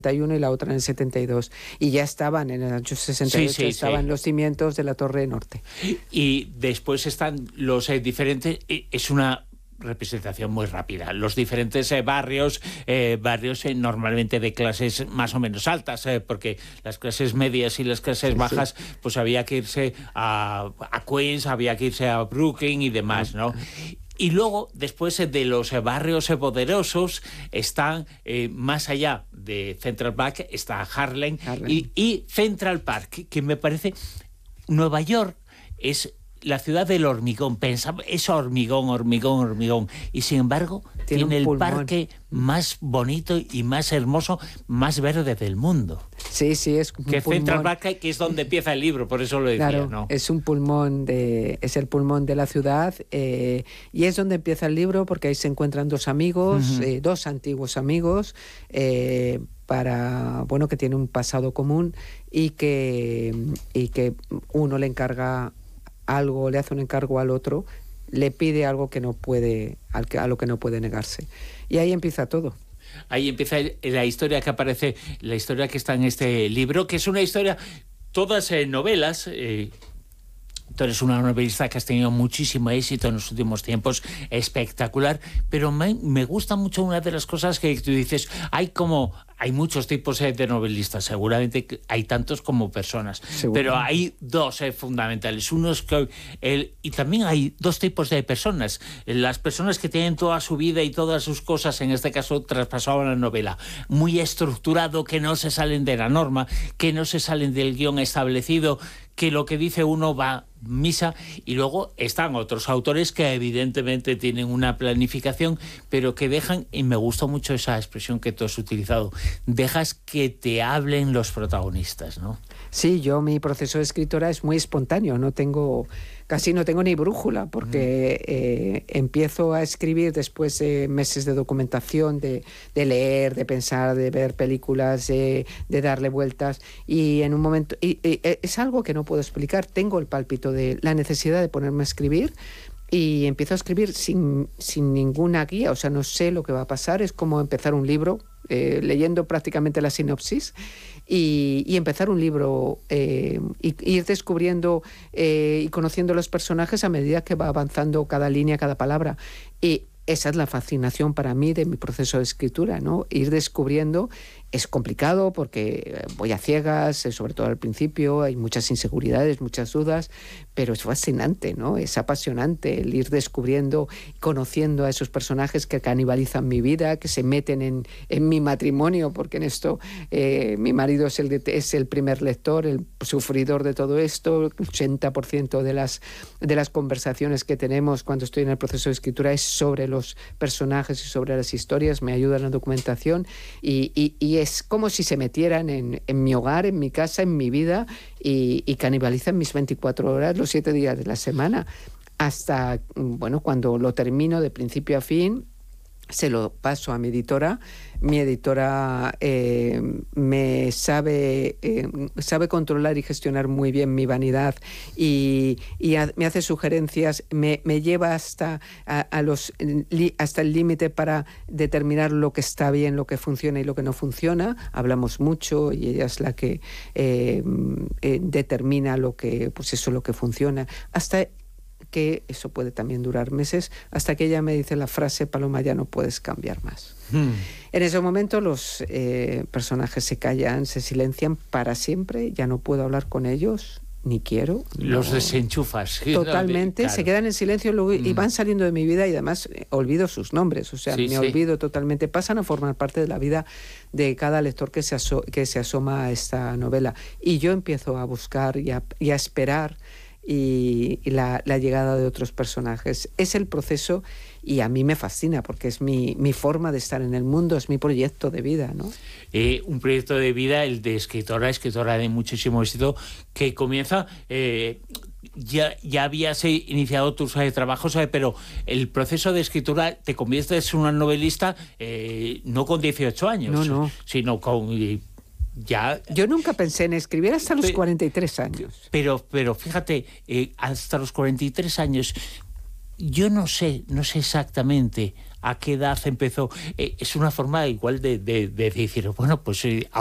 y la otra en el 72. Y ya estaban en el año 68, estaban los cimientos de la Torre Norte. Y después están los diferentes... Es una representación muy rápida. Los diferentes barrios normalmente de clases más o menos altas, porque las clases medias y las clases bajas, pues había que irse a Queens, había que irse a Brooklyn y demás, ¿no? Y luego, después de los barrios poderosos, están más allá de Central Park, está Harlem. Y Central Park, que me parece... Nueva York es la ciudad del hormigón, pensaba, es hormigón, y sin embargo tiene el parque más bonito y más hermoso, más verde del mundo. Sí, es un que pulmón. Central Park, que es donde empieza el libro, por eso lo decía, claro, ¿no? Es un pulmón es el pulmón de la ciudad, y es donde empieza el libro, porque ahí se encuentran dos amigos, dos antiguos amigos, que tienen un pasado común y que uno le encarga algo, le hace un encargo al otro, le pide algo que no puede, a lo que no puede negarse. Y ahí empieza todo. Ahí empieza la historia que aparece, la historia que está en este libro, que es una historia, todas novelas. Tú eres una novelista que has tenido muchísimo éxito en los últimos tiempos, espectacular, pero me gusta mucho una de las cosas que tú dices, hay muchos tipos de novelistas, seguramente hay tantos como personas, pero hay dos fundamentales. Uno es y también hay dos tipos de personas. Las personas que tienen toda su vida y todas sus cosas, en este caso traspasado a la novela, muy estructurado, que no se salen de la norma, que no se salen del guión establecido, que lo que dice uno va misa, y luego están otros autores que evidentemente tienen una planificación, pero que dejan, y me gustó mucho esa expresión que tú has utilizado, dejas que te hablen los protagonistas, ¿no? Sí, mi proceso de escritora es muy espontáneo, casi no tengo ni brújula, porque empiezo a escribir después de meses de documentación, de leer, de pensar, de ver películas, de darle vueltas, y en un momento, es algo que no puedo explicar, tengo el pálpito de la necesidad de ponerme a escribir, y empiezo a escribir sin ninguna guía, no sé lo que va a pasar, es como empezar un libro, leyendo prácticamente la sinopsis, y empezar un libro, y ir descubriendo y conociendo los personajes a medida que va avanzando cada línea, cada palabra. Y esa es la fascinación para mí de mi proceso de escritura, ¿no? Ir descubriendo. Es complicado porque voy a ciegas, sobre todo al principio, hay muchas inseguridades, muchas dudas, pero es fascinante, ¿no? Es apasionante el ir descubriendo, conociendo a esos personajes que canibalizan mi vida, que se meten en mi matrimonio, porque en esto mi marido es el primer lector, el sufridor de todo esto. El 80% de las conversaciones que tenemos cuando estoy en el proceso de escritura es sobre los personajes y sobre las historias, me ayuda en la documentación, y es como si se metieran en mi hogar, en mi casa, en mi vida, y canibalizan mis 24 horas, los 7 días de la semana, hasta, cuando lo termino de principio a fin, se lo paso a mi editora. Mi editora me sabe controlar y gestionar muy bien mi vanidad, y me hace sugerencias, me lleva hasta el límite para determinar lo que está bien, lo que funciona y lo que no funciona. Hablamos mucho y ella es la que determina lo que funciona, hasta que eso puede también durar meses, hasta que ella me dice la frase: Paloma, ya no puedes cambiar más. En ese momento los personajes se callan, se silencian para siempre, ya no puedo hablar con ellos, ni quiero. Los desenchufas. Totalmente, claro. Se quedan en silencio luego, y van saliendo de mi vida, y además olvido sus nombres, olvido totalmente, pasan a formar parte de la vida de cada lector que se asoma a esta novela. Y yo empiezo a buscar y a esperar y la llegada de otros personajes. Es el proceso, y a mí me fascina porque es mi forma de estar en el mundo, es mi proyecto de vida, ¿no? Un proyecto de vida, el de escritora de muchísimo éxito, que comienza... Ya habías iniciado tus trabajos, pero el proceso de escritura, te conviertes en una novelista no con 18 años, sino con... Yo nunca pensé en escribir hasta los 43 años. Pero fíjate, hasta los 43 años, yo no sé exactamente ¿A qué edad empezó? Es una forma igual de decir, bueno, pues